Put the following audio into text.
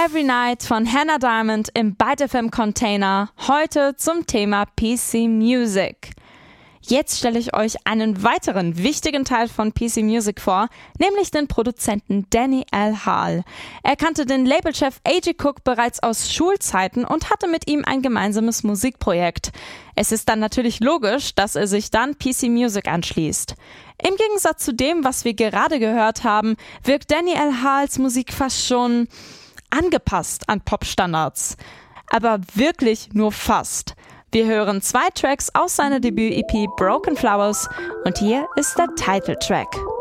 Every Night von Hannah Diamond im Byte FM Container, heute zum Thema PC Music. Jetzt stelle ich euch einen weiteren wichtigen Teil von PC Music vor, nämlich den Produzenten Danny L. Hall. Er kannte den Labelchef A.G. Cook bereits aus Schulzeiten und hatte mit ihm ein gemeinsames Musikprojekt. Es ist dann natürlich logisch, dass er sich dann PC Music anschließt. Im Gegensatz zu dem, was wir gerade gehört haben, wirkt Danny L. Halls Musik fast schon angepasst an Popstandards. Aber wirklich nur fast. Wir hören 2 Tracks aus seiner Debüt-EP Broken Flowers und hier ist der Titeltrack.